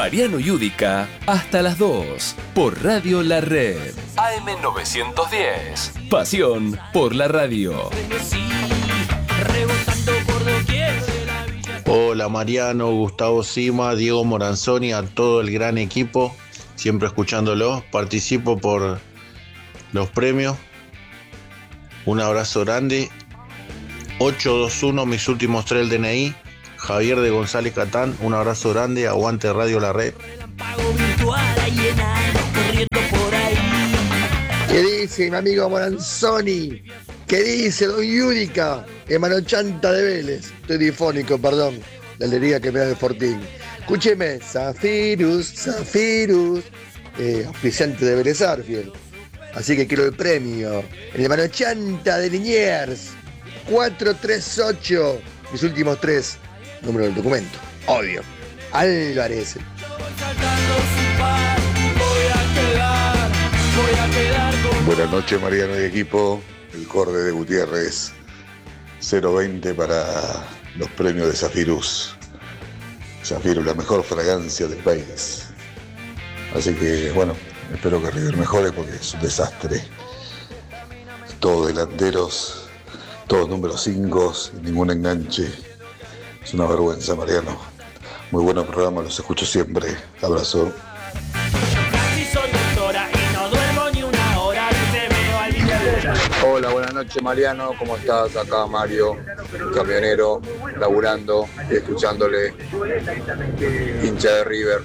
Mariano Yudica hasta las 2 por Radio La Red. AM910. Pasión por la radio. Hola Mariano, Gustavo Sima, Diego Moranzoni, a todo el gran equipo, siempre escuchándolos, participo por los premios. Un abrazo grande. 821, mis últimos 3 del DNI. Javier de González Catán, un abrazo grande, aguante Radio La Red. ¿Qué dice mi amigo Moranzoni? ¿Qué dice Don Yudica? Hermano Chanta de Vélez. Estoy difónico, perdón. La alegría que me da de Fortín. Escúcheme, Zafirus, auspiciante de Vélez Arfiel. Así que quiero el premio. El hermano Chanta de Liniers. 438. Mis últimos 3. Número del documento. Obvio. Álvarez. Buenas noches Mariano y equipo. El Corde de Gutiérrez. 020 para los premios de Zafirus. Zafirus, la mejor fragancia del país. Así que bueno, espero que River mejore porque es un desastre. Todos delanteros, todos números 5, sin ningún enganche. Es una vergüenza, Mariano. Muy buen programa, los escucho siempre. Abrazo. Hola, buenas noches Mariano, ¿cómo estás? Acá Mario, camionero, laburando, escuchándole, hincha de River.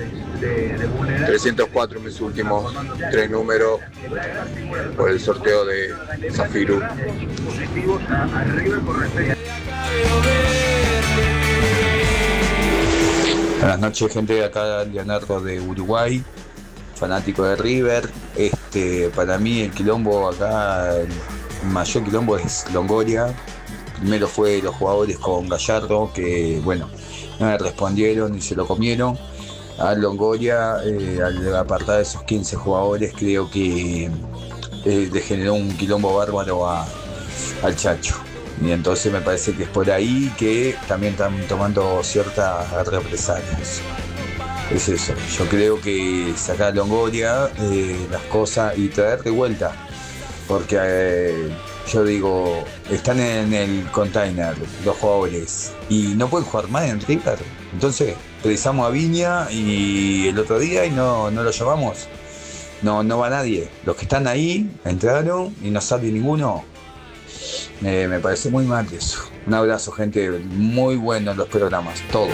304 mis últimos 3 números por el sorteo de Zafiru. Buenas noches, gente de acá, Leonardo de Uruguay, fanático de River. Para mí el quilombo acá, el mayor quilombo es Longoria. Primero fue los jugadores con Gallardo, que bueno, no me respondieron y se lo comieron. A Longoria, al apartar de esos 15 jugadores, creo que le generó un quilombo bárbaro al Chacho. Y entonces me parece que es por ahí que también están tomando ciertas represalias. Es eso, yo creo que sacar a Longoria las cosas y traer de vuelta, porque yo digo, están en el container los jugadores y no pueden jugar más en River. Entonces precisamos a Viña y el otro día y no lo llamamos. No va nadie. Los que están ahí entraron y no sale ninguno. Me parece muy mal eso. Un abrazo, gente, muy buenos los programas, todos.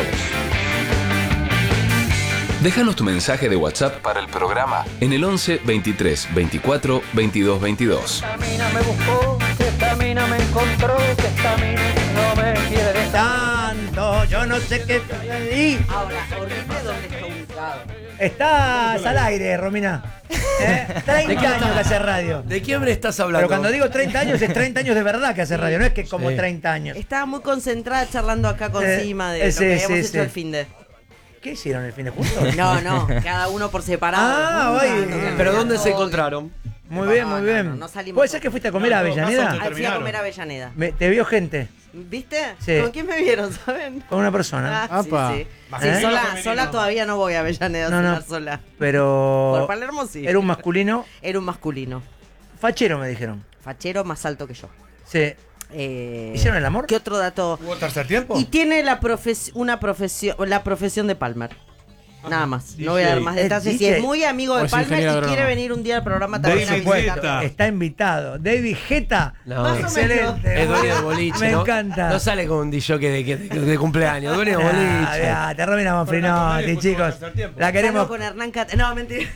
Déjanos tu mensaje de WhatsApp para el programa en el 11 23 24 22 22. Esta mina me buscó, esta mina me encontró, esta mina no me quiere tanto, yo no sé qué. Ahora, horrible dónde está ubicado. Estás al aire, Romina. 30 años que hace radio. ¿De qué hombre estás hablando? Pero cuando digo 30 años, es 30 años de verdad que hace radio, no es que como 30 años. Estaba muy concentrada charlando acá con Sima de lo que habíamos hecho el fin de. ¿Qué hicieron el fin de juntos? No, cada uno por separado. ¿Pero dónde se encontraron? Muy bien. No salimos. ¿Puede ser que fuiste a comer a Avellaneda? Fui a comer a Avellaneda. ¿Te vio gente? ¿Viste? Sí. ¿Con quién me vieron, saben? Con una persona. Sí. Sola todavía no voy a Avellaneda, sola. Pero... Por Palermo sí. ¿Era un masculino? Era un masculino. Fachero, me dijeron. Fachero más alto que yo. Sí. ¿Hicieron el amor? ¿Qué otro dato? ¿Hubo tercer tiempo? Y tiene la profesión de Palmer. Nada más. No voy a dar más detalles. Si es muy amigo de Palmer y quiere venir un día al programa también a visitar. Está invitado. David Guetta. No, excelente. Es dueño de boliche. Me ¿no? encanta. No sale con un DJ de cumpleaños. Dueño de boliche. Te Romina Manfrinotti, chicos. La queremos. Con Hernán No, mentira.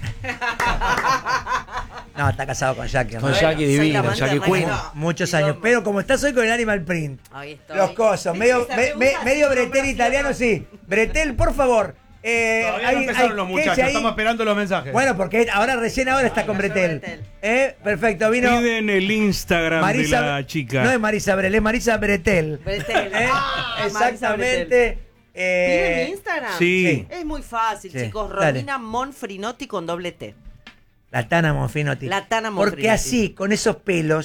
No, está casado con Jackie. Con Jackie divino, Jackie Queen. Muchos años. Pero como estás hoy con el Animal Print. Ahí estoy. Los cosos. Medio Bretel italiano, sí. Bretel, por favor. Todavía no empezaron los muchachos, estamos esperando los mensajes. Bueno, porque recién ahora está con Bretel. Perfecto, vino. Piden el Instagram de la chica. No es Marisa Brel, es Marisa Bretel. Exactamente. ¿Piden mi Instagram? Sí. Es muy fácil, chicos. Romina Monfrinotti con doble T. La Tana Monfrinotti. La Tana Monfrinotti. Porque así, con esos pelos,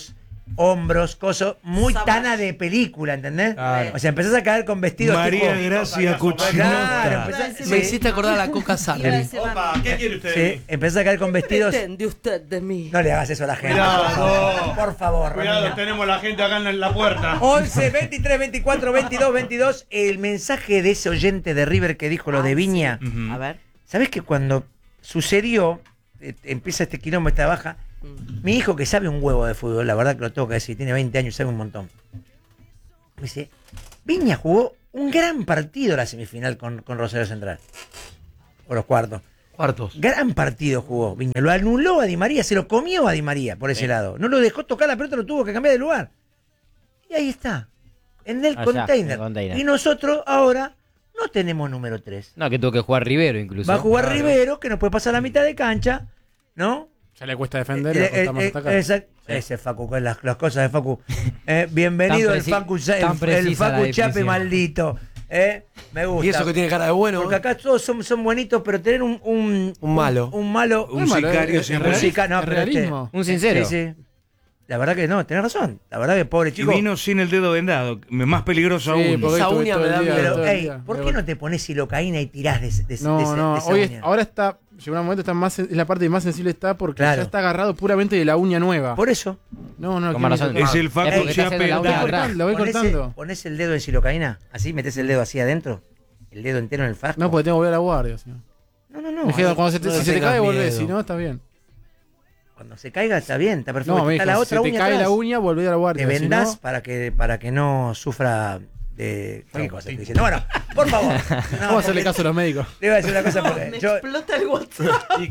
hombros, coso, muy Tana de película, ¿entendés? Claro. O sea, empezás a caer con vestidos María tipo, Gracia Cuchinota. Me hiciste acordar a la Coca Sally. Opa, ¿qué quiere usted? Sí, empezás a caer con vestidos. ¿Qué pretende usted de mí? No le hagas eso a la gente. Cuidado, por favor. Cuidado, Romina. tenemos la gente acá en la puerta. 11, 23, 24, 22, 22. El mensaje de ese oyente de River que dijo lo de Viña. Sí. A ver. ¿Sabés que cuando sucedió, empieza este quilombo, esta baja, mi hijo que sabe un huevo de fútbol, la verdad que lo tengo que decir, tiene 20 años, sabe un montón. Me dice, Viña jugó un gran partido la semifinal con Rosario Central. O los cuartos. Gran partido jugó Viña. Lo anuló a Di María, se lo comió a Di María por ese lado. No lo dejó tocar la pelota, lo tuvo que cambiar de lugar. Y ahí está. En el container. Y nosotros ahora no tenemos número 3. No, que tuvo que jugar Rivero incluso. Va a jugar Rivero, que nos puede pasar la mitad de cancha, ¿no? Ya le cuesta defender y le cuesta más atacar. Ese Facu, con las cosas de Facu. Bienvenido el Facu Chape maldito. Me gusta. Y eso que tiene cara de bueno. Porque acá todos son buenitos, pero tener un malo. Un sicario siempre. Realismo. Un sincero. Sí. La verdad que no, tenés razón. La verdad que pobre chico. Y vino sin el dedo vendado. Más peligroso aún. Esa uña me da miedo. Pero, ¿por qué no te pones silocaína y tirás de esa hoy uña? Ahora está, llegó un momento, es la parte más sensible está porque ya está agarrado puramente de la uña nueva. Por eso. No, es el Facu Chape. Lo voy cortando. ¿Ponés el dedo en silocaína? ¿Así? ¿Metés el dedo así adentro? ¿El dedo entero en el fasco? No, porque tengo que volver a la guardia. No. Cuando si se te cae, volvés. Si no, está bien. Cuando se caiga está bien, está perfecto. No, está la otra si te uña cae atrás. la uña, volví a la guardia. Te vendás si no... para que no sufra de cualquier cosa. Estoy diciendo. Bueno, por favor. Vamos a hacerle caso a los médicos. Le iba a decir una cosa porque me explota el WhatsApp. Y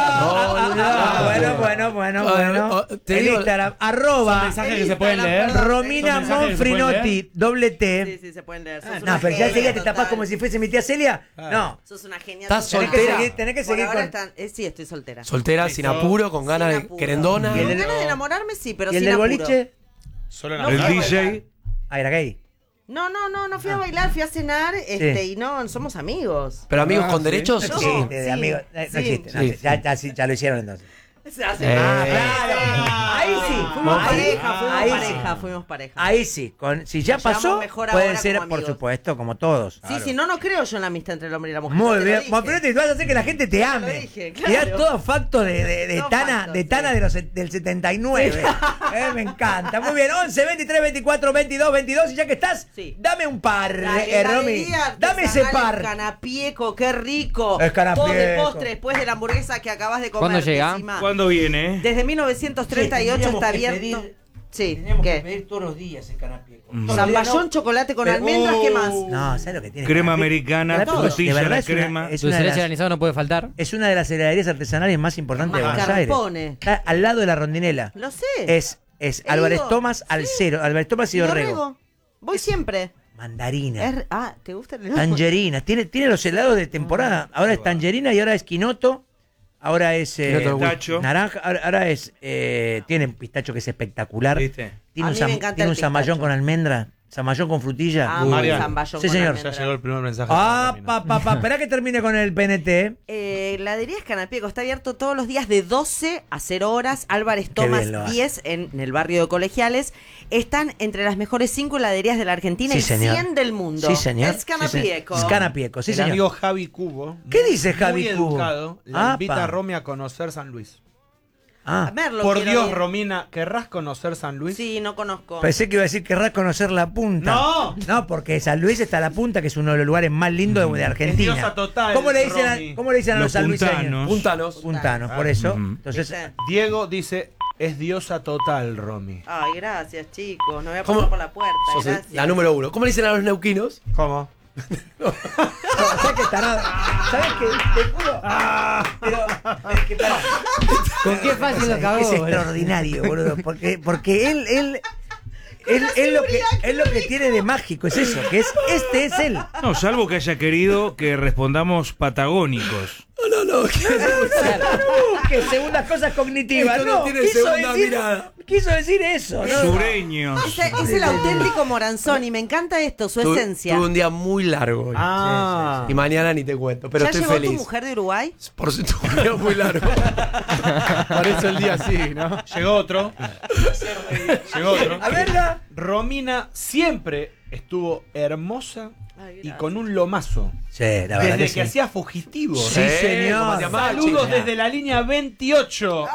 claro. Bueno. El Instagram, @ mensajes que se pueden leer. Romina Monfrinotti, doble T. Sí, se pueden leer. No, pero ya enseguida te tapás como si fuese mi tía Celia. No. Sos una genia. ¿Estás soltera? Tenés que seguir con... Sí, estoy soltera. Soltera, sin apuro, con ganas de querendona. Con ganas de enamorarme, sí, pero sin apuro. ¿Y el del boliche? Solo el DJ. Ah, era gay. No fui a bailar, fui a cenar, y no, somos amigos. ¿Pero amigos con derechos? No existe, de amigos. No existe. Ya lo hicieron entonces. Claro. Ahí sí. Fuimos pareja. Ahí sí. Si ya pasó, pueden ser, por supuesto, como todos. Sí, no creo yo en la amistad entre el hombre y la mujer. Muy bien. Pero te vas a hacer que la gente te ame. Te das todo facto de Tana del 79. Me encanta. Muy bien. 11, 23, 24, 22, 22. Y ya que estás, dame un par, Romy. Dame ese par. Canapieco, qué rico. Es canapieco. De postre después de la hamburguesa que acabas de comer. ¿Cuándo llega? ¿Cuándo viene? Desde 1938 está abierto. Teníamos que pedir todos los días el canapieco. Zamballón, chocolate con almendras, ¿qué más? No, ¿sabes lo que tiene? Crema americana, frutilla, la crema. Dulce de leche granizado no puede faltar. Es una de las heladerías artesanales más importantes de Buenos Aires. Está al lado de la Rondinela. Lo sé. Es Álvarez Tomás al cero. Álvarez Tomás y Dorrego. Voy siempre. Mandarina. ¿Te gusta el helado? Tangerina. Tiene los helados de temporada. Ahora es tangerina y ahora es quinoto. Ahora es naranja, ahora es tiene pistacho que es espectacular. ¿Viste? Tiene un zamballón con almendra, zamballón con frutilla. Zamballón sí, con señor. almendra. Ya llegó el primer mensaje. Esperá que termine con el PNT. Heladerías Canapieco está abierto todos los días de 12 a 0 horas. Álvarez Tomás 10 en el barrio de Colegiales. Están entre las mejores 5 heladerías de la Argentina y 100 del mundo. Sí, señor. Es Canapieco. Es Canapieco, sí, señor. El amigo Javi Cubo. ¿Qué dice Javi muy Cubo? Educado, la invita a Romy a conocer San Luis. Por Dios, Romina, ¿querrás conocer San Luis? Sí, no conozco. Pensé que iba a decir querrás conocer la punta. No, porque San Luis está a la punta, que es uno de los lugares más lindos de Argentina. Es diosa total, ¿Cómo le dicen a los sanluiseños? Puntanos, por eso. Entonces, Diego dice, es diosa total, Romy. Ay, gracias, chicos. No voy a pasar por la puerta. Gracias. La número 1. ¿Cómo le dicen a los neuquinos? ¿Cómo? ¿Sabes qué tarado? ¿Sabes qué? Te juro. ¿Con qué fácil lo cagó? Es extraordinario, boludo. Porque él lo que tiene de mágico es eso, que es él. No, salvo que haya querido que respondamos patagónicos. No. No busques segundas cosas cognitivas. Esto no tiene segunda mirada. Quiso decir eso, ¿no? Sureño. Es el auténtico Moranzoni, me encanta esto, su esencia. Tuve un día muy largo hoy. Y mañana ni te cuento, pero ¿Ya estoy llegó feliz. tu mujer de Uruguay? Por si tuve un día muy largo. Por eso el día así, ¿no? Llegó otro. A verla. Romina siempre estuvo hermosa y con un lomazo. Sí, la verdad desde que que sí. hacía fugitivos. Sí, señor. Saludos desde la línea 28.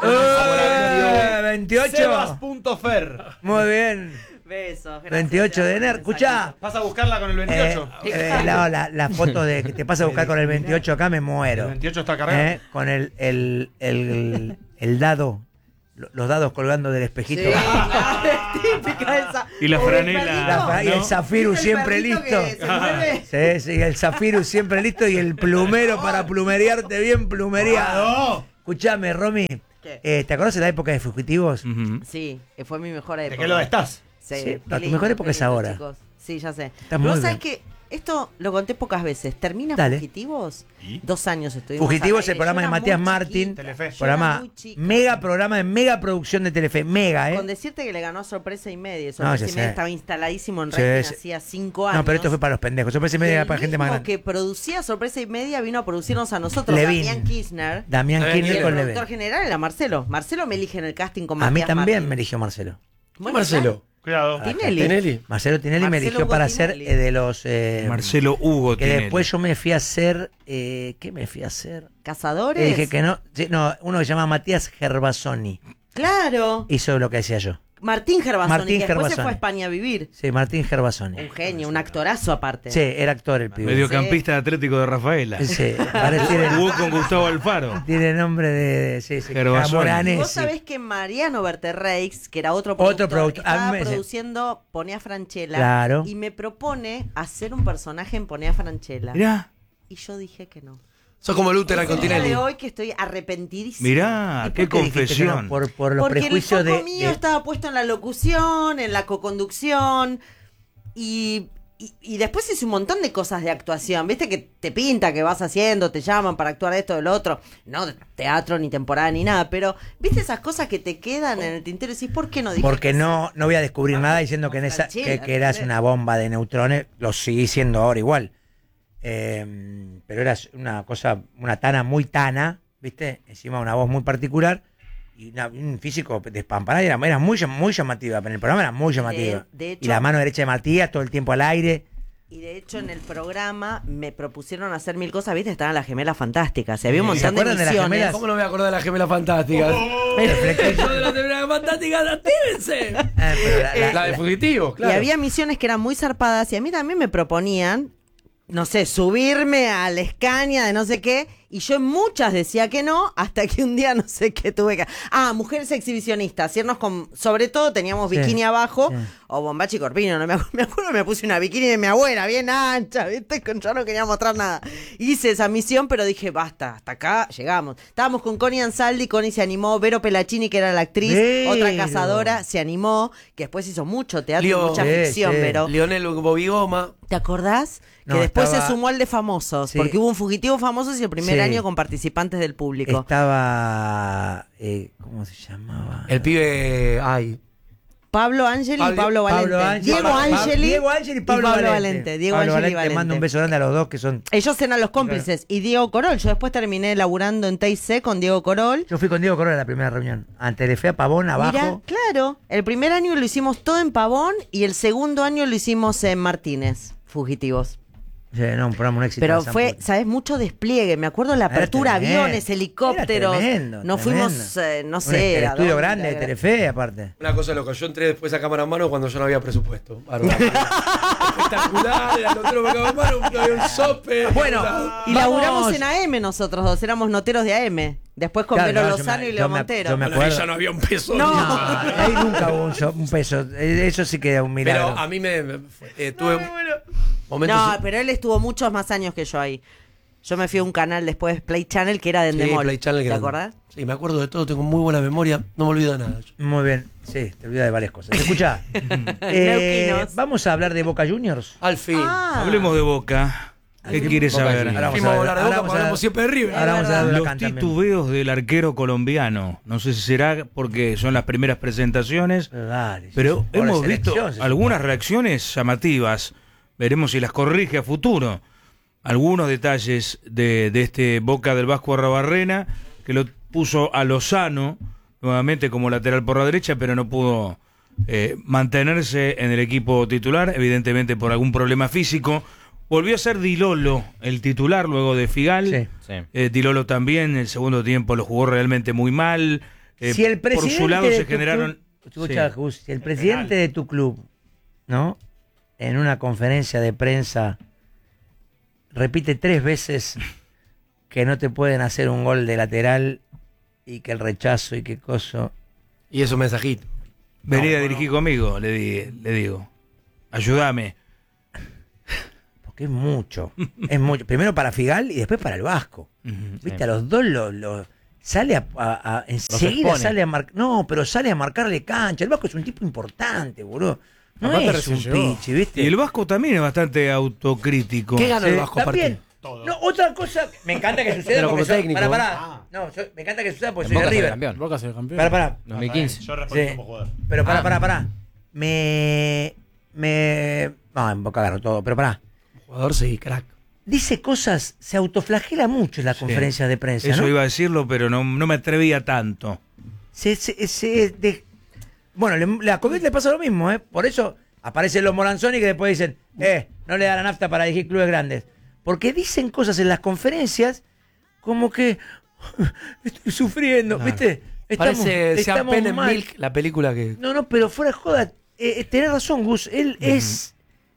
28. Sebas.fer. Muy bien. Besos. 28 de enero. Escuchá. ¿Vas a buscarla con el 28? La foto de que te pasa a buscar con el 28 acá me muero. ¿El 28 está cargado? Con el dado. Los dados colgando del espejito. Sí, claro, es típica esa. Y la franela. Y el Zafirus siempre listo. Sí, el Zafirus siempre listo y el plumero para plumerearte bien plumereado. Escuchame, Romy. ¿Te acuerdas de la época de Fugitivos? Sí, fue mi mejor época. ¿De qué lo estás? Sí, no, tu mejor época es ahora. Chicos. Sí, ya sé. Estás Pero muy vos sabés bien. que esto lo conté pocas veces. ¿Termina Dale. Fugitivos? 2 años estuvimos. Fugitivos, al aire. el programa Yo de era Matías muy Martín. chiquita. Telefe. Yo Programa, era muy chica. mega programa de mega producción de Telefe. Mega, Con decirte que le ganó a Sorpresa y Media. No, Sorpresa ya y Media sé. estaba instaladísimo en Sí, rating sí. hacía 5 años. No, pero esto fue para los pendejos. Sorpresa y media era para gente más El grande. que producía Sorpresa y Media vino a producirnos a nosotros. Levin. Damián Kirchner. Damián Y Kirchner el con productor Leven. general era Marcelo. Marcelo me elige en el casting con A mí Matías también Martín. me eligió Marcelo. Bueno, Marcelo. Cuidado. Tinelli. Marcelo Tinelli me Marcelo eligió Hugo para ser Tinelli. de los... Marcelo Hugo que Tinelli. después yo me fui a hacer... ¿Qué me fui a hacer? ¿Cazadores? Dije que no. Sí, no, uno que se llama Matías Gervasoni. Claro. Hizo lo que decía yo. Martín Gervasoni, Martín que después se Gervasoni. fue a España a vivir. Sí, Martín Gervasoni. Un genio, un actorazo aparte. Sí, era actor el pibe. Mediocampista de Atlético de Rafaela. Sí, parece Jugó con Gustavo Alfaro. tiene nombre de sí, Gervasoni. Camoranesi. Vos sabés que Mariano Berterreix, que era otro Otro productor, productor. A estaba mí me- produciendo Ponea Franchella. Claro. Y me propone hacer un personaje en Ponea Franchella. Mirá. Y yo dije que no. Sos como Luther al Es el día Continelli. de hoy que estoy arrepentidísima. Mirá, qué ¿Por qué dijiste que no? confesión. Por los Porque el prejuicios foco de... mío estaba puesto en la locución, en la coconducción y después hice un montón de cosas de actuación. Viste que te pinta que vas haciendo, te llaman para actuar esto, del otro. No de teatro, ni temporada, ni nada. Pero, viste esas cosas que te quedan en el tintero y decís, ¿por qué no dije Porque que no voy a descubrir nada diciendo que, que eras una bomba de neutrones. Lo seguí siendo ahora igual. Pero eras una cosa, una tana muy tana, ¿viste? Encima una voz muy particular y un físico despampanado. Era muy llamativa, pero en el programa era muy llamativa. de hecho- Y la mano derecha de Matías todo el tiempo al aire. Y de hecho en el programa me propusieron hacer 1000 cosas, ¿viste? Estaban las gemelas fantásticas. Y había un ¿Se montón de acuerdan de las misiones. gemelas? ¿Cómo no me voy a acordar de las gemelas fantásticas? Yo de las gemelas fantásticas, actívense. La de fugitivos, claro. Y había misiones que eran muy zarpadas y a mí también me proponían, no sé, subirme a la Escaña de no sé qué, y yo en muchas decía que no, hasta que un día no sé qué tuve que... mujeres exhibicionistas, irnos con... Sobre todo teníamos Sí, bikini abajo, sí. o bombachi corpino, no me acuerdo que me puse una bikini de mi abuela, bien ancha, ¿viste? Yo no quería mostrar nada. Hice esa misión, pero dije, basta, hasta acá llegamos. Estábamos con Connie Ansaldi, Connie se animó, Vero Pelacini, que era la actriz, Vero. otra cazadora, se animó, que después hizo mucho teatro y mucha ficción, pero... Lionel Bobigoma. ¿Te acordás? Que No, después estaba- se sumó al de famosos, Sí. porque hubo un fugitivo famosos y el primer Sí. año con participantes del público. Estaba... ¿cómo se llamaba? El pibe. Ay. Pablo Ángel y Pablo Valente. Diego Ángeli Diego Ángel y Pablo Valente. Diego Pablo Ángel y Valente, te mando un beso grande a los dos que son... Ellos eran los cómplices. Y Diego Corol. Yo después terminé laburando en TIC con Diego Corol. Yo fui con Diego Corona a la primera reunión. Ante Telefe a Pavón, abajo. Mira, claro. El primer año lo hicimos todo en Pavón y el segundo año lo hicimos en Martínez, Fugitivos. Sí, no, un programa, un éxito. Pero de San fue, Puto. ¿sabes? Mucho despliegue. Me acuerdo la Era apertura, tremendo. aviones, helicópteros. Era tremendo, Nos tremendo. fuimos, no Un sé. el ¿a estudio dónde? grande de Telefe, aparte. Una cosa loca, yo entré después a cámara en mano cuando yo no había presupuesto. Bárbaro. Espectacular, era el otro cámara en mano, había un sope. Bueno, Y laburamos en AM nosotros dos, éramos noteros de AM. Después con Claro, Vero no, Lozano y yo Leo me- Montero. yo me Ahí acuerdo. ya no había un peso. No. Ahí nunca hubo un peso. Eso sí que era un milagro. Pero a mí tuve momentos. No, pero él estuvo muchos más años que yo ahí. Yo me fui a un canal después, Play Channel, que era de Sí, Endemol. Play Channel ¿Te grande. acordás? Sí, me acuerdo de todo, tengo muy buena memoria, no me olvido de nada. Muy bien, sí, te olvidas de varias cosas. Escucha, Neuquinos. vamos a hablar de Boca Juniors. Al fin. Ah. Hablemos de Boca. ¿Qué quiere saber? Hablamos siempre de River. Los titubeos del arquero colombiano. No sé si será porque son las primeras presentaciones, pero hemos visto algunas reacciones llamativas. Veremos si las corrige a futuro. Algunos detalles de este Boca del Vasco Arrabarrena, que lo puso a Lozano nuevamente como lateral por la derecha, pero no pudo mantenerse en el equipo titular, evidentemente por algún problema físico. Volvió a ser Di Lolo el titular luego de Figal. Sí. Di Lolo también, el segundo tiempo lo jugó realmente muy mal. Si el por su lado se generaron... Si el presidente de tu club, ¿no? En una conferencia de prensa repite 3 veces que no te pueden hacer un gol de lateral y que el rechazo y qué cosa. Y es un mensajito. Vení a dirigir conmigo, le digo. Ayúdame. Porque es mucho. Es mucho. Primero para Figal y después para el Vasco. Viste, a los dos sale enseguida sale a marcar. No, pero sale a marcarle cancha. El Vasco es un tipo importante, boludo. No es un pichi, ¿viste? Y el Vasco también es bastante autocrítico. ¿Qué gana el Vasco también? No, otra cosa, me encanta que suceda porque me encanta que suceda porque soy de River. Boca se campeón. Pará. 2015. Yo respondo como jugador. Pero pará. No, en Boca ganó todo, pero pará. Jugador sí, crack. Dice cosas, se autoflagela mucho en las conferencias de prensa. Eso ¿no? iba a decirlo, pero no me atrevía tanto. Bueno, a Covid le pasa lo mismo, ¿eh? Por eso aparecen los Moranzoni que después dicen, no le da la nafta para dirigir clubes grandes. Porque dicen cosas en las conferencias como que estoy sufriendo, ¿viste? Parece Sean Penn en mal. Milk, la película que... No, pero fuera de joda, tenés razón, Gus, él es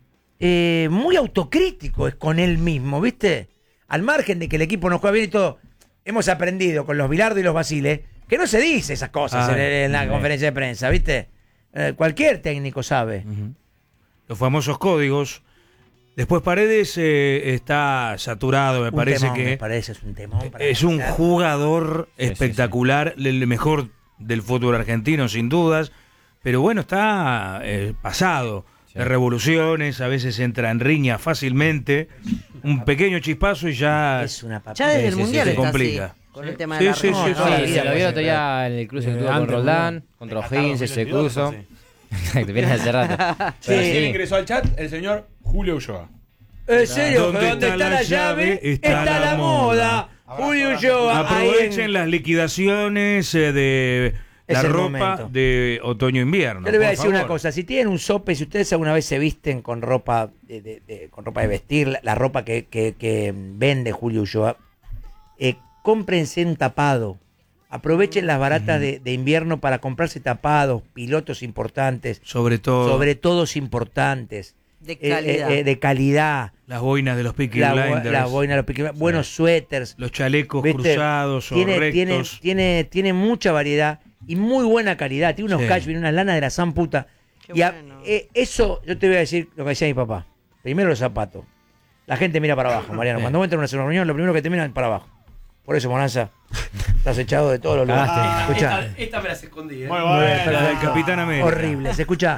muy autocrítico con él mismo, ¿viste? Al margen de que el equipo no juega bien y todo, hemos aprendido con los Bilardo y los Basile que no se dice esas cosas en la conferencia de prensa, ¿viste? Cualquier técnico sabe. Los famosos códigos. Después Paredes está saturado, me parece que es un temón. Es un jugador espectacular, el mejor del fútbol argentino, sin dudas. Pero bueno, está pasado de revoluciones, a veces entra en riña fácilmente. Un pequeño chispazo y ya, ya desde el Mundial se complica. Así. Con el tema de la se lo vio el otro día en el cruce que tuvo con Roldán, contra O'Higgins, ese cruzo. Exacto, viene hace rato. ¿Quién ingresó al chat? El señor Julio Ulloa. ¿En serio? ¿Dónde está la llave? Está la moda. Julio Ulloa. Aprovechen las liquidaciones de la ropa de otoño-invierno. Yo le voy a decir una cosa. Si tienen un sope, si ustedes alguna vez se visten con ropa con ropa de vestir, la ropa que vende Julio Ulloa, cómprense un tapado. Aprovechen las baratas de invierno para comprarse tapados, pilotos importantes. Sobre todo importantes. De calidad. De calidad. Las boinas de los Peaky Blinders. Las boinas de los Peaky Blinders. Buenos suéteres. Los chalecos cruzados o rectos. Tiene mucha variedad y muy buena calidad. Tiene unos cashmere, unas lanas de la san puta. Y eso, yo te voy a decir lo que decía mi papá. Primero los zapatos. La gente mira para abajo, Mariano. Cuando entra en una reunión, lo primero que te miran es para abajo. Por eso, Monanza, estás echado de todos los lugares. Esta me las escondí, Muy buena, la del Capitán América. Horrible, ¿se escucha?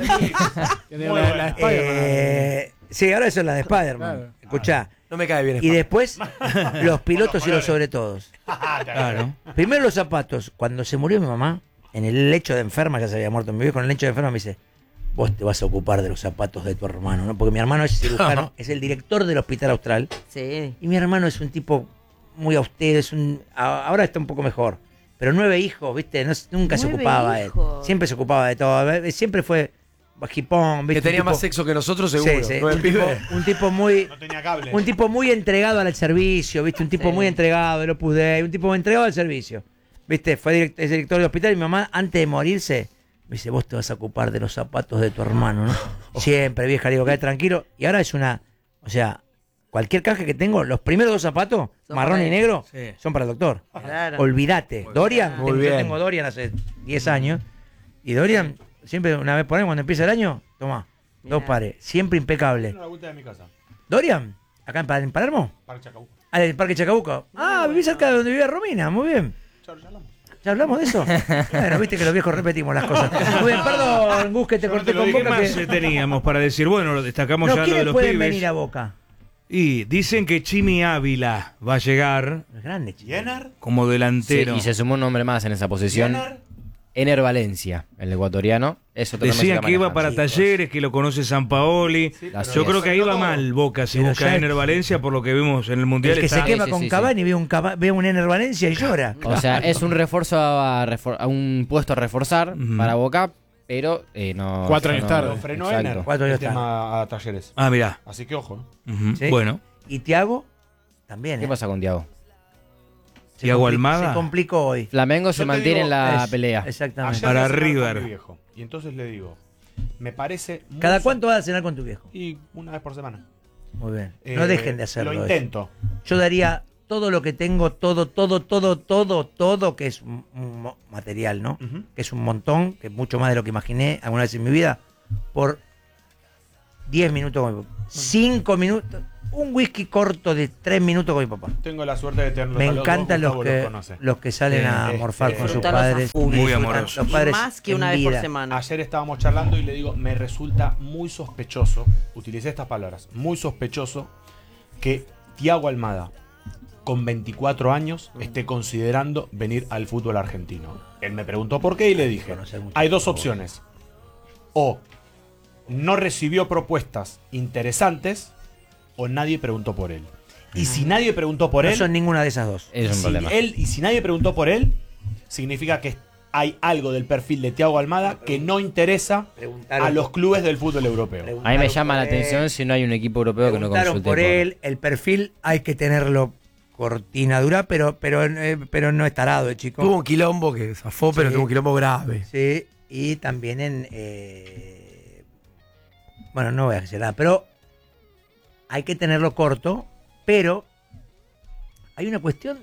La de sí, ahora eso es la de Spider-Man. Claro. Escuchá. No me cae bien. Y después, los pilotos y los sobre todos. Claro. Primero los zapatos. Cuando se murió mi mamá, en el lecho de enferma, ya se había muerto mi viejo, en el lecho de enferma me dice, vos te vas a ocupar de los zapatos de tu hermano, ¿no? Porque mi hermano es cirujano, es el director del Hospital Austral. Sí. Y mi hermano es un tipo muy austero, ahora está un poco mejor. Pero 9 hijos, ¿viste? Nunca se ocupaba él. Siempre se ocupaba de todo. Siempre fue bajipón, ¿viste? Que tenía más sexo que nosotros, seguro. Sí. Un tipo muy... No tenía cable. Un tipo muy entregado al servicio, ¿viste? Un tipo muy entregado del Opus Dei, un tipo muy entregado al servicio. ¿Viste? Es director del hospital y mi mamá, antes de morirse, me dice, vos te vas a ocupar de los zapatos de tu hermano, ¿no? Siempre, vieja, le digo, quedate tranquilo. Y ahora es cualquier caja que tengo, los primeros 2 zapatos, marrón y negro, son para el doctor. Claro. Olvídate. Dorian, yo bien. tengo Dorian hace 10 años. Y Dorian, siempre una vez por año, cuando empieza el año, toma, 2 pares. Siempre impecable. Una vuelta de mi casa. ¿Dorian? ¿Acá en Palermo? Parque Chacabuco. Ah, el Parque Chacabuco. Vivís cerca de donde vivía Romina, muy bien. ¿Ya hablamos de eso? Bueno, viste que los viejos repetimos las cosas. Muy bien, perdón, Gus, que te corté con Boca. ¿Qué más teníamos para decir? Bueno, destacamos ya lo de los pueden pibes. venir a Boca? Y dicen que Chimi Ávila va a llegar grande, como delantero. Sí, y se sumó un nombre más en esa posición. Ener Valencia, el ecuatoriano. Eso decían que iba para Talleres, que lo conoce Sampaoli. Yo creo que ahí va mal Boca si busca a Ener Valencia, por lo que vimos en el Mundial. El que se quema con Cavani ve un Ener Valencia y llora. O sea, es un refuerzo a un puesto a reforzar para Boca, pero no... 4 años tarde. Lo frenó Ener. 4 años el tema a Talleres. Ah, mirá. Así que ojo. ¿Sí? Bueno. Y Thiago también. ¿Qué pasa con Thiago? Thiago Almada. Se complicó hoy. Flamengo se mantiene en la pelea. Exactamente. Ayer Para fui a cenar River. con mi viejo, y entonces le digo, me parece... ¿Cada cuánto vas a cenar con tu viejo? Y una vez por semana. Muy bien. No dejen de hacerlo. Lo intento. Yo daría todo lo que tengo, todo, que es un material, ¿no? Que es un montón, que es mucho más de lo que imaginé alguna vez en mi vida, por 10 minutos con mi papá. 5 minutos, un whisky corto de 3 minutos con mi papá. Tengo la suerte de tenerlos. Me a los encantan dos, Gustavo los que salen a morfar con sus padres. Muy amorosos. Los padres más que una en vez por vida. semana. Ayer estábamos charlando y le digo, me resulta muy sospechoso, utilicé estas palabras, muy sospechoso que Thiago Almada, con 24 años, esté considerando venir al fútbol argentino. Él me preguntó por qué y le dije, hay dos opciones. O no recibió propuestas interesantes o nadie preguntó por él. Y si nadie preguntó por él... No son ninguna de esas dos. Es un problema. Y si nadie preguntó por él, significa que hay algo del perfil de Thiago Almada que no interesa a los clubes del fútbol europeo. A mí me llama la atención si no hay un equipo europeo que no consulte por él, el perfil hay que tenerlo cortina dura, pero no es tarado, chico. Tuvo un quilombo que zafó, pero tuvo un quilombo grave. Sí, y también bueno, no voy a decir nada, pero hay que tenerlo corto, pero hay una cuestión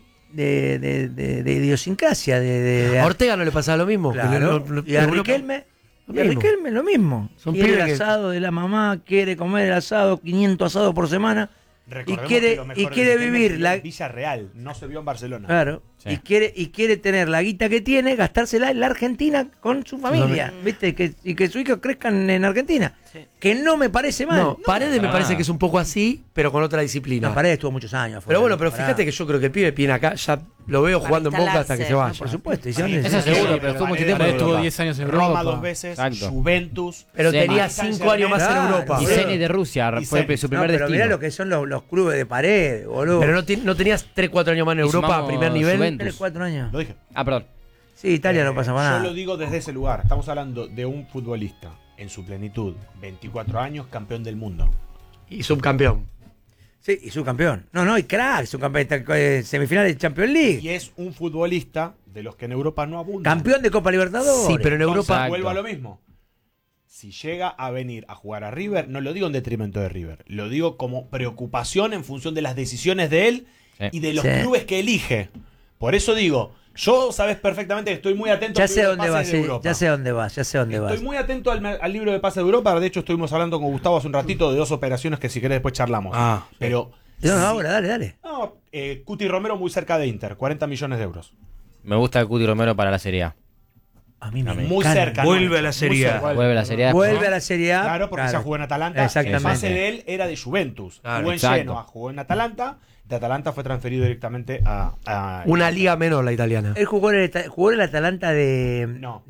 de idiosincrasia. A Ortega no le pasaba lo mismo. Claro. Y a Riquelme lo mismo. Son quiere el pibes asado de la mamá, quiere comer el asado, 500 asados por semana. Y quiere vivir la Villarreal, no se vio en Barcelona. Claro. Sí. Y quiere tener la guita que tiene, gastársela en la Argentina con su familia, ¿viste? Y que sus hijos crezcan en Argentina. Sí. Que no me parece mal. No, Paredes me parece que es un poco así, pero con otra disciplina. No, Paredes estuvo muchos años. Pero bueno, fíjate que yo creo que el pibe viene acá, ya lo veo jugando en Boca hasta que se vaya. No, por supuesto. Eso seguro, pero fue mucho tiempo. Estuvo 10 años en Europa. Roma 2 veces, Juventus. Pero tenía 5 años más en Europa. Y Zenit de Rusia fue su primer destino. Pero mirá lo que son los clubes de Paredes, boludo. Pero no tenías 3-4 años más en Europa a primer nivel. Juventus. 3-4 años. Lo dije. Ah, perdón. Sí, Italia no pasa nada. Yo lo digo desde ese lugar. Estamos hablando de un futbolista en su plenitud, 24 años, campeón del mundo. Y subcampeón. Sí, y subcampeón. No, y crack, subcampeón, semifinal de Champions League. Y es un futbolista de los que en Europa no abundan. Campeón de Copa Libertadores. Sí, pero en Europa... Vuelvo a lo mismo. Si llega a venir a jugar a River, no lo digo en detrimento de River, lo digo como preocupación en función de las decisiones de él y de los clubes que elige. Por eso digo... Yo sabes perfectamente que estoy muy atento al libro de pases de Europa. Ya sé dónde vas. Estoy muy atento al libro de pases de Europa. De hecho, estuvimos hablando con Gustavo hace un ratito de 2 operaciones que si querés después charlamos. Pero ahora, dale. No, Cuti Romero muy cerca de Inter, 40 millones de euros. Me gusta el Cuti Romero para la Serie A. A mí me muy cerca. Vuelve a la Serie A. Vuelve a la Serie A. Vuelve a la Serie A. Claro, porque ya jugó en Atalanta. Exactamente. El pase de él era de Juventus. Jugó en Genoa, jugó en Atalanta. De Atalanta fue transferido directamente a una liga menor, la italiana. Él jugó en el Atalanta de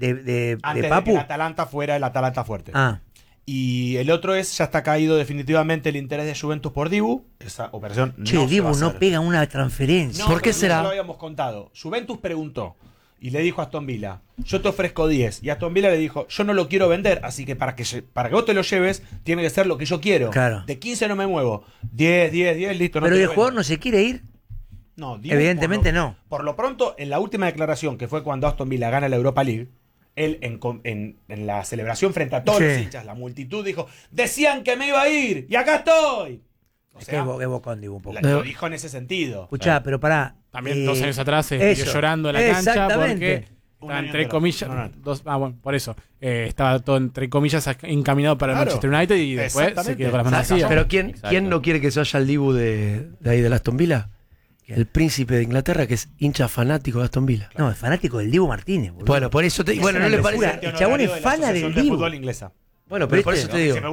Papu. Que el Atalanta fuera el Atalanta fuerte. Y el otro ya está caído definitivamente el interés de Juventus por Dibu. Esa operación Dibu no pega una transferencia. ¿Por qué será? No lo habíamos contado. Juventus preguntó y le dijo a Aston Villa, yo te ofrezco 10. Y Aston Villa le dijo, yo no lo quiero vender, así que para que vos te lo lleves, tiene que ser lo que yo quiero. Claro. De 15 no me muevo. 10, listo. Pero el jugador no se quiere ir. No, Dibu, evidentemente no. Por lo pronto, en la última declaración, que fue cuando Aston Villa gana la Europa League, él en la celebración frente a todos los hinchas, la multitud dijo, decían que me iba a ir, y acá estoy. O sea, es bocón, Digo, un poco. Lo dijo en ese sentido. Escuchá, pero pará. También 2 años atrás estuvo llorando en la cancha porque estaba entre comillas. Por eso. Estaba todo entre comillas encaminado para el Manchester United y después se quedó con las manos vacías. Pero ¿quién no quiere que se vaya al Dibu de ahí de Aston Villa? El príncipe de Inglaterra, que es hincha fanático de Aston Villa. No, es fanático del Dibu Martínez, boludo. Bueno, por eso no le parece. El chabón es fana del Dibu. Inglesa. Bueno, pero por eso te digo.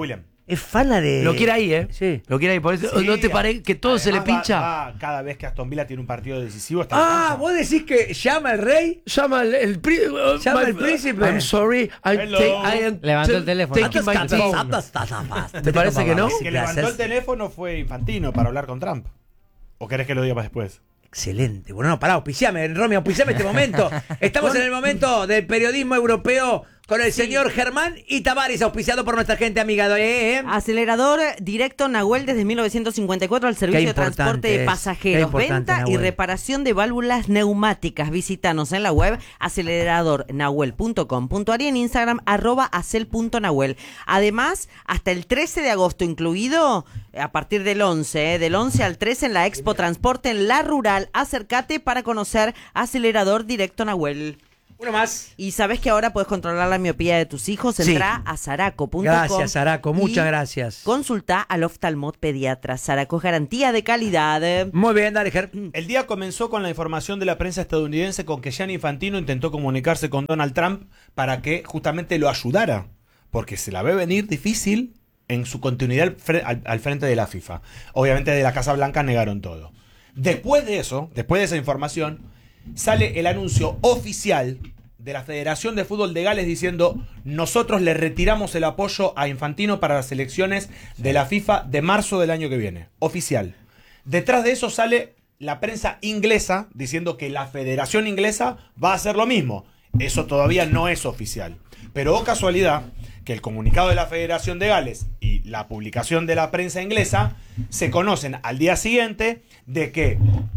Es fana de... Lo quiere ahí, ¿eh? Sí. Lo quiere ahí. Por eso, ¿no te parece que todo se le pincha? Cada vez que Aston Villa tiene un partido decisivo está vos decís que llama el rey. Llama el príncipe. I'm sorry. Levantó el teléfono. ¿Te parece que no? El que levantó el teléfono fue Infantino para hablar con Trump. ¿O querés que lo diga para después? Excelente. Bueno, no, pará, auspiciame, Romeo, auspiciame este momento. Estamos en el momento del periodismo europeo con el señor Germán y Tavares, auspiciado por nuestra gente amiga. Acelerador directo Nahuel desde 1954 al servicio de transporte de pasajeros, venta Nahuel. Y reparación de válvulas neumáticas. Visítanos en la web aceleradornahuel.com.ar y en Instagram @acel.nahuel. Además, hasta el 13 de agosto incluido, a partir del 11, del 11 al 13 en la Expo Transporte en La Rural. Acércate para conocer Acelerador Directo Nahuel. Uno más. Y sabes que ahora puedes controlar la miopía de tus hijos. Entra a Saraco.com. Gracias, Saraco. Muchas gracias. Consulta al oftalmot pediatra. Saraco es garantía de calidad. Muy bien, dale, Ger. El día comenzó con la información de la prensa estadounidense con que Gianni Infantino intentó comunicarse con Donald Trump para que justamente lo ayudara. Porque se la ve venir difícil en su continuidad al frente de la FIFA. Obviamente de la Casa Blanca negaron todo. Después de eso, después de esa información, sale el anuncio oficial de la Federación de Fútbol de Gales diciendo: nosotros le retiramos el apoyo a Infantino para las elecciones de la FIFA de marzo del año que viene. Oficial. Detrás de eso sale la prensa inglesa diciendo que la Federación Inglesa va a hacer lo mismo. Eso todavía no es oficial. Pero oh casualidad que el comunicado de la Federación de Gales y la publicación de la prensa inglesa se conocen al día siguiente de que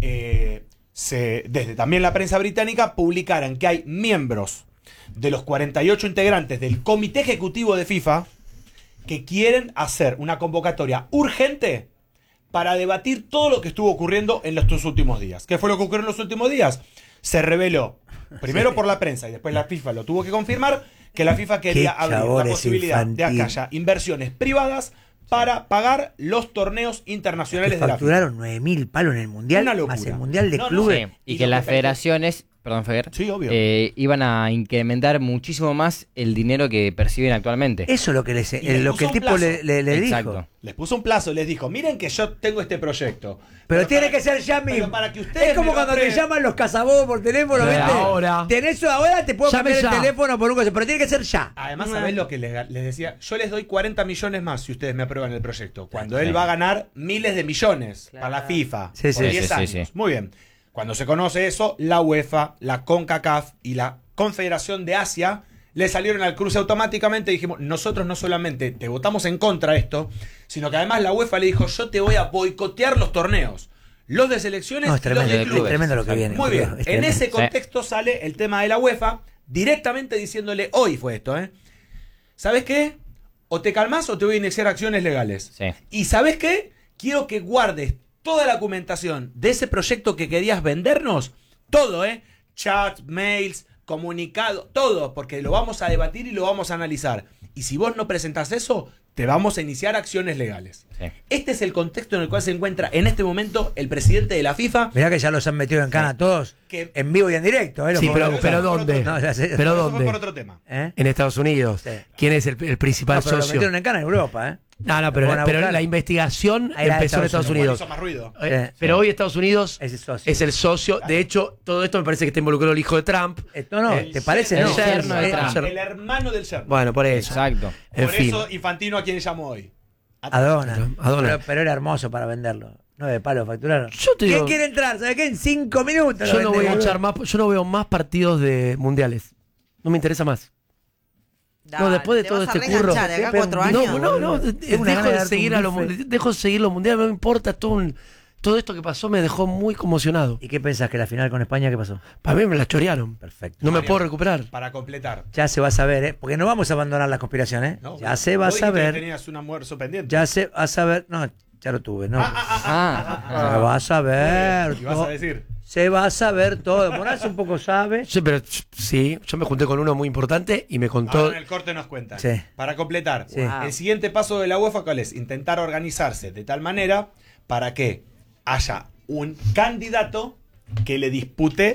desde también la prensa británica publicaran que hay miembros de los 48 integrantes del Comité Ejecutivo de FIFA que quieren hacer una convocatoria urgente para debatir todo lo que estuvo ocurriendo en estos últimos días. ¿Qué fue lo que ocurrió en los últimos días? Se reveló, primero por la prensa y después la FIFA lo tuvo que confirmar, que la FIFA quería abrir la posibilidad de que haya inversiones privadas para pagar los torneos internacionales de la FIFA. Facturaron 9.000 palos en el Mundial, una locura. Más el Mundial de clubes. Sí, y que las federaciones, perdón, Fer, sí, obvio. Iban a incrementar muchísimo más el dinero que perciben actualmente. Eso es lo que, lo que el tipo le dijo. Les puso un plazo, les dijo: miren que yo tengo este proyecto. Pero tiene que ser ya mismo. Para que ustedes es como cuando te llaman los cazabobos por teléfono, ¿viste? Ahora. Tenés eso ahora, te puedo cambiar el teléfono por un cosa, pero tiene que ser ya. Además, ¿sabés lo que les decía? Yo les doy 40 millones más si ustedes me aprueban el proyecto. Cuando él va a ganar miles de millones para la FIFA por 10 años. Sí. Muy bien. Cuando se conoce eso, la UEFA, la CONCACAF y la Confederación de Asia le salieron al cruce automáticamente y dijimos: nosotros no solamente te votamos en contra de esto, sino que además la UEFA le dijo: yo te voy a boicotear los torneos, los de selecciones y los de clubes. Es tremendo lo que viene. Muy bien. En ese contexto sale el tema de la UEFA directamente diciéndole: hoy fue esto, ¿sabes qué? O te calmas o te voy a iniciar acciones legales. Sí. Y ¿sabes qué? Quiero que guardes toda la documentación de ese proyecto que querías vendernos, todo, chat, mails, comunicado, todo, porque lo vamos a debatir y lo vamos a analizar. Y si vos no presentás eso, te vamos a iniciar acciones legales. Sí. Este es el contexto en el cual se encuentra en este momento el presidente de la FIFA. Mirá que ya los han metido en cana todos, en vivo y en directo. Sí, pero ¿dónde? No, ¿Pero dónde? Por otro tema. En Estados Unidos. Sí. ¿Quién es el principal socio? Lo metieron en cana en Europa, No, pero la investigación empezó en Estados Unidos. Hizo más ruido. Pero hoy Estados Unidos es el socio. De hecho, todo esto me parece que está involucrado el hijo de Trump. ¿te parece? El hermano del yerno. Bueno, por eso. Exacto. Por eso Infantino, ¿a quién llamó hoy? A Donald. Pero era hermoso para venderlo. 9 palos facturaron. ¿Quién quiere entrar? ¿Sabes qué? En 5 minutos. Yo no veo más partidos de mundiales. No me interesa más. No, después de todo este curro. Acá 4 años. No, dejo de seguir los mundiales, no me importa todo esto que pasó, me dejó muy conmocionado. ¿Y qué pensás? ¿Que la final con España qué pasó? Para mí me la chorearon. Perfecto. No me puedo recuperar. Para completar. Ya se va a saber, porque no vamos a abandonar la conspiración, No, ya se va a saber. Tenías un almuerzo pendiente. Ya se va a saber. No, ya lo tuve, ¿no? Se va a saber. ¿Qué vas a decir? Se va a saber todo. Morales un poco sabe. Sí, pero yo me junté con uno muy importante y me contó. Ahora en el corte nos cuentan. Sí. Para completar, el siguiente paso de la UEFA, ¿cuál es? Intentar organizarse de tal manera para que haya un candidato que le dispute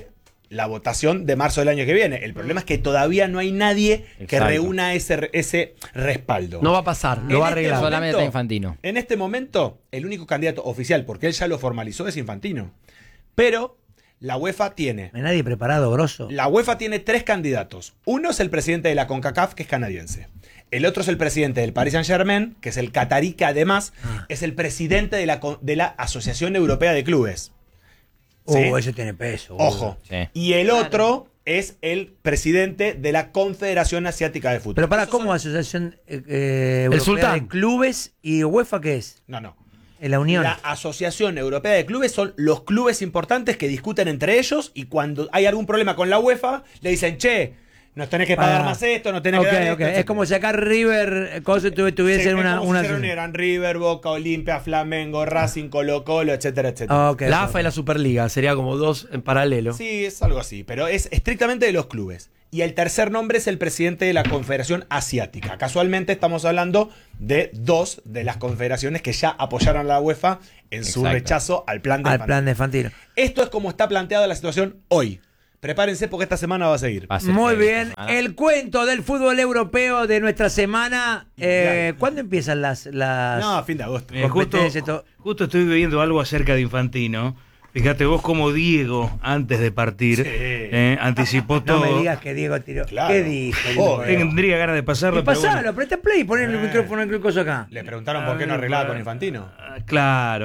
la votación de marzo del año que viene. El problema es que todavía no hay nadie que reúna ese respaldo. No va a pasar, lo va a arreglar. Solamente está Infantino. En este momento, el único candidato oficial, porque él ya lo formalizó, es Infantino. Pero la UEFA tiene... No hay nadie preparado, grosso. La UEFA tiene 3 candidatos. Uno es el presidente de la CONCACAF, que es canadiense. El otro es el presidente del Paris Saint-Germain, que es el catarí, que además es el presidente de la Asociación Europea de Clubes. ¿Sí? Ese tiene peso. Ojo. Sí. Y el otro es el presidente de la Confederación Asiática de Fútbol. Pero para, ¿cómo Asociación Europea Sultán de Clubes y UEFA qué es? No. En la Unión. La Asociación Europea de Clubes son los clubes importantes que discuten entre ellos y cuando hay algún problema con la UEFA, le dicen, che, nos tenés que pagar más esto, nos tenés que dar esto. Es como sacar River, cosas tuviesen una eran River, Boca, Olimpia, Flamengo, Racing, Colo-Colo, etcétera, etcétera. La AFA y la Superliga, sería como 2 en paralelo. Sí, es algo así, pero es estrictamente de los clubes. Y el tercer nombre es el presidente de la Confederación Asiática. Casualmente estamos hablando de 2 de las confederaciones que ya apoyaron a la UEFA en su rechazo al plan de Infantino. Esto es como está planteada la situación hoy. Prepárense porque esta semana va a seguir. Muy bien. El cuento del fútbol europeo de nuestra semana. ¿Cuándo empiezan las No, a fin de agosto. Justo estoy viendo algo acerca de Infantino. Fíjate vos como Diego, antes de partir, anticipó todo. No me digas que Diego tiró. Claro. ¿Qué dijo? Tendría ganas de pasarlo. Pasalo, apreta play y poné el micrófono en el coso acá. Le preguntaron por qué no arreglaba con Infantino. Claro.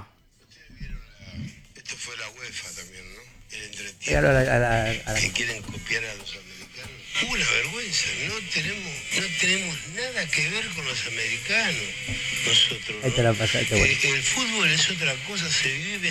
Esto fue la UEFA también, ¿no? El entretiempo. Que quieren copiar a los americanos. Una vergüenza, no tenemos nada que ver con los americanos. Nosotros, ¿no? Ahí te la pasaste, bueno. El fútbol es otra cosa, se vive,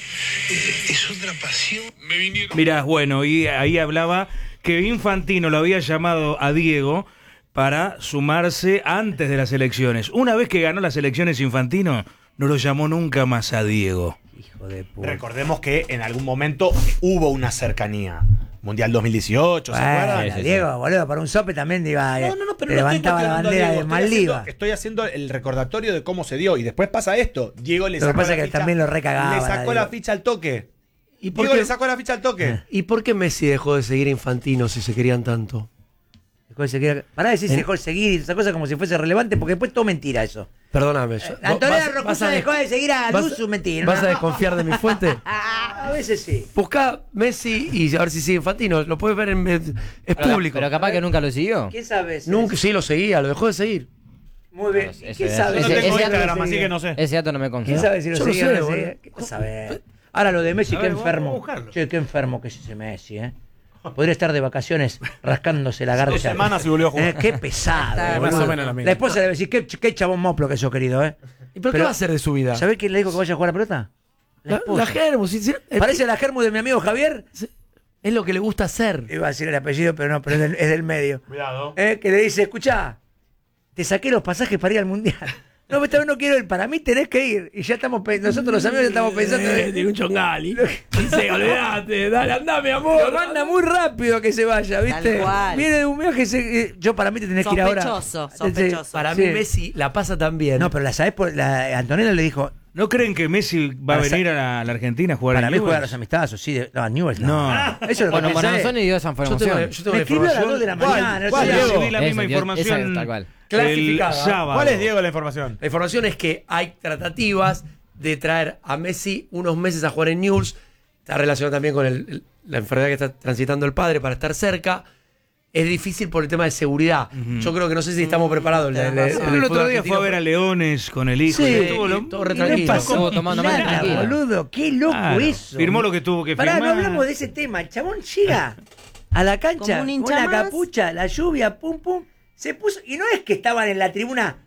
es otra pasión. Mirá, bueno, y ahí hablaba que Infantino lo había llamado a Diego para sumarse antes de las elecciones. Una vez que ganó las elecciones Infantino, no lo llamó nunca más a Diego. Hijo de puta. Recordemos que en algún momento hubo una cercanía. Mundial 2018, ¿se acuerdan? Diego, boludo, para un sope también iba, pero levantaba la bandera de Maldiva. Estoy haciendo el recordatorio de cómo se dio. Y después pasa esto. Diego le sacó la ficha. Que también lo recagaba. Le sacó la ficha al toque. Diego le sacó la ficha al toque. ¿Y por qué Messi dejó de seguir a Infantino si se querían tanto? Pará de decir se dejó de seguir y esa cosa como si fuese relevante, porque después todo mentira eso. Perdóname. Antonella Rocuso dejó de seguir a Luzu, mentira. ¿Vas a desconfiar de mi fuente? A veces sí. Buscá Messi y a ver si sigue Infantino. Lo puedes ver es público. Pero capaz que nunca lo siguió. ¿Quién sabe? Nunca, sí lo seguía, lo dejó de seguir. Muy bien. ¿Quién sabe? Yo no tengo Instagram, así que no sé. Ese dato no me consta. ¿Quién sabe si lo seguía o no sé? sigue? ¿Qué sabe? Ahora lo de Messi, qué enfermo. Che, qué enfermo que es ese Messi, Podría estar de vacaciones rascándose la garcha. 2 semanas y volvió a jugar. Qué pesado. Más o menos la esposa le debe decir, qué chabón moplo que sos, querido, ¿Y pero qué va a hacer de su vida? ¿Sabés quién le dijo que vaya a jugar a pelota? La Germu. ¿Parece la Germu de mi amigo Javier? Es lo que le gusta hacer. Iba a decir el apellido, pero no, pero es del medio. Cuidado. Que le dice, escuchá, te saqué los pasajes para ir al Mundial. No, esta vez no quiero ir. Para mí tenés que ir. Y ya estamos nosotros los amigos ya estamos pensando. Tiene un chongali. Dice, olvidate, dale, andame, amor. Lo manda muy rápido que se vaya, ¿viste? Viene de un viaje. Yo para mí te tenés que ir ahora. Sospechoso. Para mí Messi la pasa también. No, pero Antonella le dijo. ¿No creen que Messi va a venir a la Argentina a jugar para a mí juega a los amistazos, sí. No, a Newell's no. Eso es lo que bueno, Moranzoni dio esa información. Yo tengo me escribió a las 2 de la mañana. ¿Cuál? Yo vi la misma información. Tal cual. Clasificada. ¿Cuál es, Diego, la información? La información es que hay tratativas de traer a Messi unos meses a jugar en Newell's. Está relacionado también con la enfermedad que está transitando el padre para estar cerca. Es difícil por el tema de seguridad. Yo creo que no sé si estamos preparados. El otro día fue a ver a Leones con el hijo. Sí, todo re tranquilo. Estuvo tomando más tranquilo. Boludo, qué loco eso. Firmó lo que tuvo que firmar. Pará, no hablamos de ese tema. El chabón llega a la cancha con una capucha, la lluvia, pum, pum. Se puso, y no es que estaban en la tribuna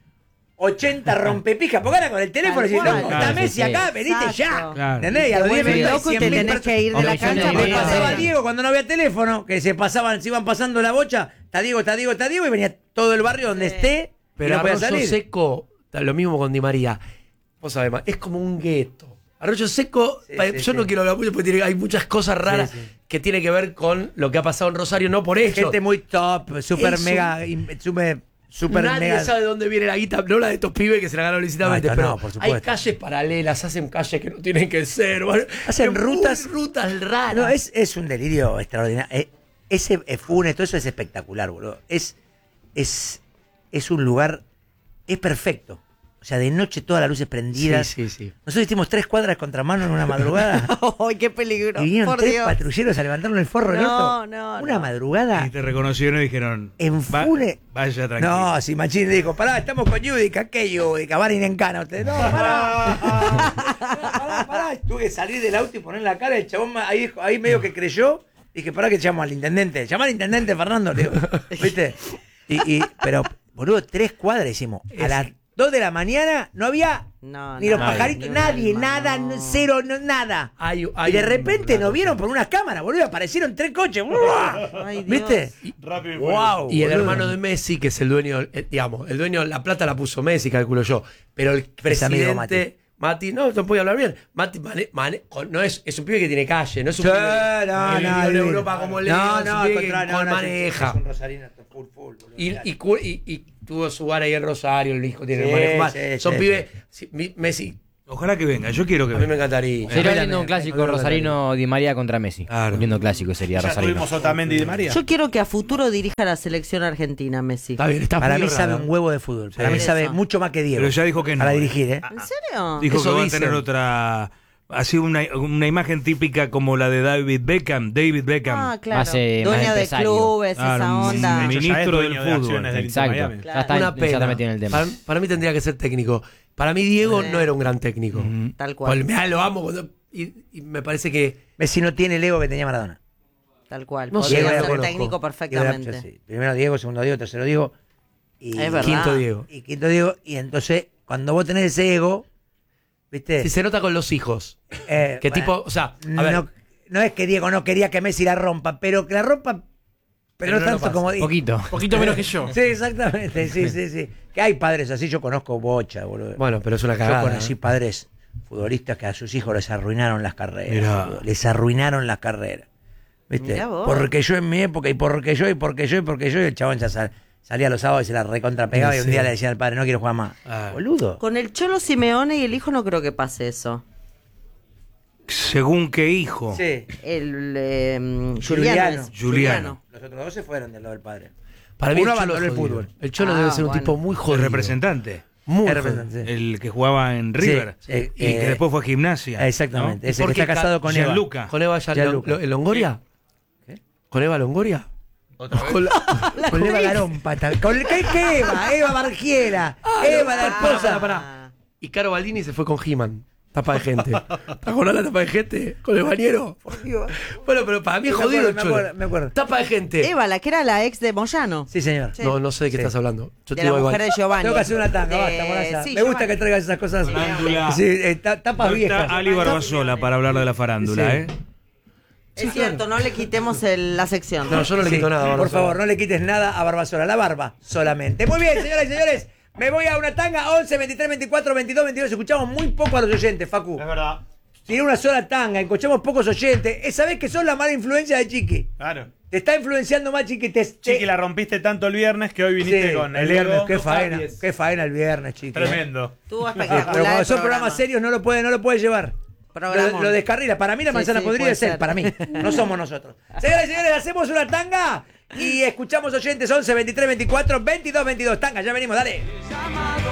80 rompepijas, porque ahora con el teléfono y diciendo, está Messi acá, venite ya. ¿Entendés? Y a los 10 minutos loco y te tenés que ir de la cancha. Le pasaba a Diego cuando no había teléfono, que se iban pasando la bocha, está Diego, y venía todo el barrio donde esté, pero no podía salir. Seco, lo mismo con Di María. Vos sabés, es como un gueto. Arroyo Seco, yo no quiero hablar mucho porque hay muchas cosas raras que tienen que ver con lo que ha pasado en Rosario, no por eso. Gente muy top, super mega, super super Nadie mega. sabe de dónde viene la guita, no la de estos pibes que se la ganaron lícitamente, No, pero por supuesto. hay calles paralelas, hacen calles que no tienen que ser. Bueno, Hacen rutas raras. No, es un delirio extraordinario. Ese Funes, todo eso es espectacular, boludo. Es un lugar, es perfecto. O sea, de noche todas las luces prendidas. Sí. Nosotros hicimos 3 cuadras contramano en una madrugada. ¡Ay, qué peligro! Y vinieron Por 3 Dios. patrulleros a levantarnos el forro del orto. Una madrugada. Y te reconocieron y dijeron. En Funes. Vaya tranquilo. No, si Machín dijo, pará, estamos con Yudica. ¿Qué Yudica? Van en cana ustedes. No, pará. Tuve que salir del auto y poner la cara. El chabón ahí medio que creyó. Dije, pará que llamo al intendente. Llama al intendente, Fernando. Le digo, ¿viste? Pero, boludo, 3 cuadras hicimos. A las 2 de la mañana no había ni los pajaritos, nadie, nada, cero, nada. Y de repente nos vieron por unas cámaras, boludo, aparecieron 3 coches. Ay, ¿Viste? Wow, y el hermano de Messi, que es el dueño, el dueño, la plata la puso Messi, calculo yo. Pero el presidente Mati, no puede hablar bien. Mati no es un pibe que tiene calle, no es un pibe que en Europa como Leo, maneja. Es un rosarino full, y tuvo su bar ahí en Rosario, el hijo tiene el manejo más. Son pibes, Messi. Ojalá que venga, yo quiero que venga. A mí me encantaría. Sería lindo un clásico rosarino Di María contra Messi. Claro. Un lindo clásico sería Ya rosarino. tuvimos Otamendi y Di María. Yo quiero que a futuro dirija la selección argentina, Messi. Está bien, está Para muy mí sabe raro. un huevo de fútbol. Para mí sabe mucho más que Diego. Pero ya dijo que no. Para dirigir, ¿eh? ¿En serio? Dijo Eso que va a dicen. tener otra. Así una imagen típica como la de David Beckham. Ah, claro. Más Dueño de empresario. clubes, Claro, esa onda. ministro del dueño de fútbol. acciones del Exacto. Inter Miami. Ya está, Una ya está pena. metido en el tema. Para mí tendría que ser técnico. Para mí Diego no era un gran técnico. Tal cual. Lo amo y me parece que Messi no tiene el ego que tenía Maradona. Tal cual. No sé, Podría Diego ser la conozco. técnico perfectamente. Sí. Primero Diego, segundo Diego, tercero Diego. Y Es verdad. quinto Diego. Y quinto Diego. Y entonces, cuando vos tenés ese ego, ¿viste? Si se nota con los hijos. Que Que tipo, o sea, a ver. No es que Diego no quería que Messi la rompa, pero que la rompa, pero no tanto pasa. como Diego. Poquito menos que yo. Sí, exactamente, sí. Que hay padres así, yo conozco bocha, boludo. Bueno, pero es una cagada. Yo conocí padres futbolistas que a sus hijos les arruinaron las carreras. Mirá. Boludo. Les arruinaron las carreras. ¿Viste? Mirá vos. Porque yo en mi época, y porque yo, y el chabón ya salía los sábados y se la recontrapegaba y un día le decía al padre, no quiero jugar más. Boludo. Con el Cholo Simeone y el hijo no creo que pase eso. ¿Según qué hijo? Sí. El Juliano. Juliano. Los otros dos se fueron del lado del padre. Para mí Uno el Cholo abandonó es el jodido. fútbol. El Cholo debe ser un tipo muy El jodido. representante. Muy El jodido. representante. El que jugaba en River. Sí, y que después fue a Gimnasia. Exactamente. ¿no? Ese que está casado con Eva. Gianluca. ¿Con Eva Gianluca. Longoria? ¿Qué? ¿Con Eva Longoria? Con Eva Garompa. ¿Qué Eva? Eva Bargiera. Eva la esposa. Pará. Y Caro Baldini se fue con He-Man. Tapa de gente. ¿Te acordás la tapa de gente? Con el bañero. Bueno, pero para mí es jodido el Cholo. Me acuerdo. Tapa de gente. Eva, la que era la ex de Moyano. Sí, señor. Sí. No sé de qué estás hablando. Yo De te digo la igual. mujer de Giovanni. Tengo que hacer una tanga, basta, Morasa. Sí, Me gusta Giovanni. que traigas esas cosas. Farándula. Sí, tapas No viejas. está Ali Barbasola para hablar de la farándula, Sí. Es cierto, no le quitemos la sección. No, yo no le quito nada. Por favor, no le quites nada a Barbasola. La barba solamente. Muy bien, señoras y señores. Me voy a una tanga. 11, 23, 24, 22, 22. Escuchamos muy poco a los oyentes, Facu. Es verdad. Tiene una sola tanga. Escuchamos pocos oyentes. Sabés que son la mala influencia de Chiqui. Claro. Te está influenciando más, Chiqui. Chiqui, la rompiste tanto el viernes que hoy viniste Sí, con el viernes. ego. Qué faena. 10. Qué faena el viernes, Chiqui. Tremendo. Estuvo Pero espectacular. cuando el son programa. programas serios no lo puede llevar. Programón. Lo descarrila. Para mí la Sí, manzana sí, podrida puede es él, ser. para mí. No somos nosotros. Señoras y señores, hacemos una tanga y escuchamos oyentes 11, 23, 24, 22, 22. Tanga, ya venimos, dale.